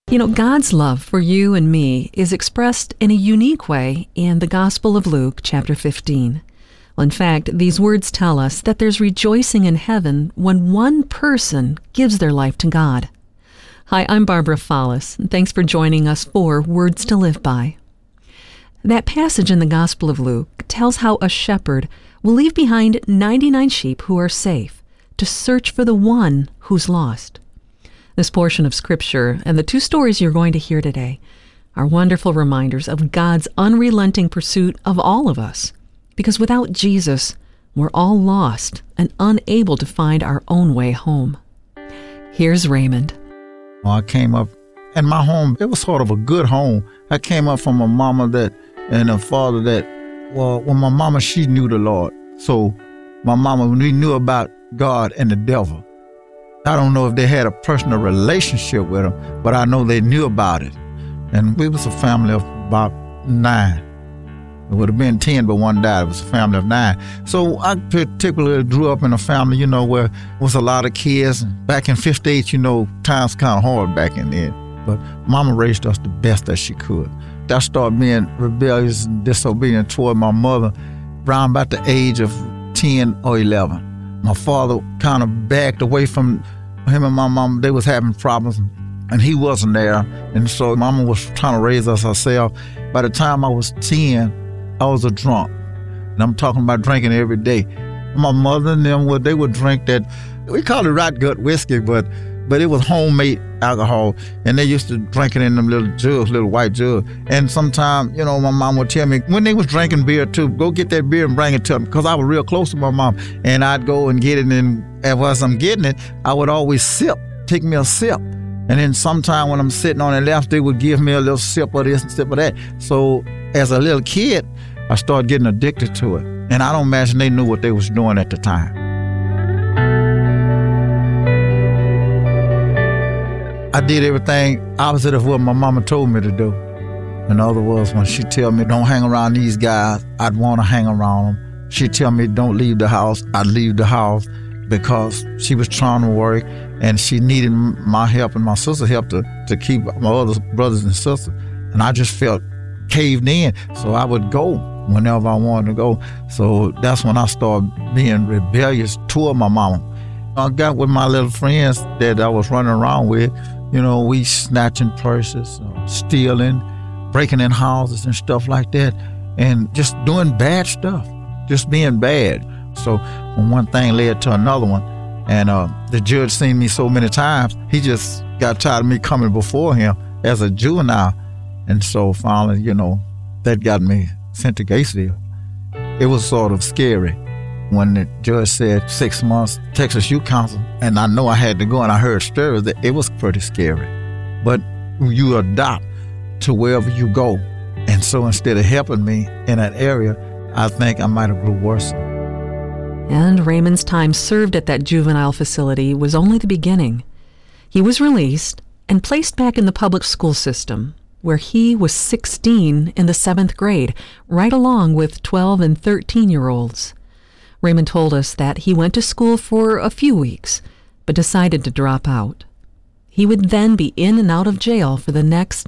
You know, God's love for you and me is expressed in a unique way in the Gospel of Luke, chapter 15. Well, in fact, these words tell us that there's rejoicing in heaven when one person gives their life to God. Hi, I'm Barbara Follis, and thanks for joining us for Words to Live By. That passage in the Gospel of Luke tells how a shepherd will leave behind 99 sheep who are safe to search for the one who's lost. This portion of Scripture and the two stories you're going to hear today are wonderful reminders of God's unrelenting pursuit of all of us. Because without Jesus, we're all lost and unable to find our own way home. Here's Raymond. I came up in my home. It was sort of a good home. I came up from a mama and a father when my mama, she knew the Lord. So my mama, we knew about God and the devil. I don't know if they had a personal relationship with him, but I know they knew about it. And we was a family of about 9. It would have been 10, but one died. It was a family of 9. So I particularly grew up in a family, where there was a lot of kids. Back in 58, times kind of hard back in then. But Mama raised us the best that she could. I started being rebellious and disobedient toward my mother around about the age of 10 or 11. My father kind of backed away from him and my mom. They was having problems, and he wasn't there. And so Mama was trying to raise us herself. By the time I was 10, I was a drunk. And I'm talking about drinking every day. My mother and them, they would drink that, we call it rot gut whiskey, but it was homemade alcohol. And they used to drink it in them little jugs, little white jugs. And sometimes, my mom would tell me, when they was drinking beer too, go get that beer and bring it to them, because I was real close to my mom. And I'd go and get it, and as I'm getting it, I would always take me a sip. And then sometime when I'm sitting on the left, they would give me a little sip of this and sip of that. So as a little kid, I started getting addicted to it. And I don't imagine they knew what they was doing at the time. I did everything opposite of what my mama told me to do. In other words, when she tell me don't hang around these guys, I'd want to hang around them. She'd tell me don't leave the house, I'd leave the house, because she was trying to work and she needed my help and my sister's help to keep my other brothers and sisters. And I just felt caved in, so I would go whenever I wanted to go. So that's when I started being rebellious toward my mama. I got with my little friends that I was running around with. We snatching purses, stealing, breaking in houses and stuff like that, and just doing bad stuff, just being bad. So when one thing led to another one, and the judge seen me so many times, he just got tired of me coming before him as a juvenile. And so finally, that got me sent to Gatesville. It was sort of scary when the judge said 6 months, Texas Youth Council, and I know I had to go, and I heard stories that it was pretty scary. But you adopt to wherever you go. And so instead of helping me in that area, I think I might have grew worse. And Raymond's time served at that juvenile facility was only the beginning. He was released and placed back in the public school system, where he was 16 in the 7th grade, right along with 12 and 13-year-olds. Raymond told us that he went to school for a few weeks, but decided to drop out. He would then be in and out of jail for the next